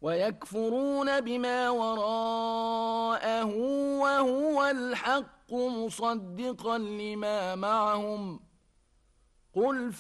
ويكفرون بما وراءه وهو الحق مصدقا لما معهم قل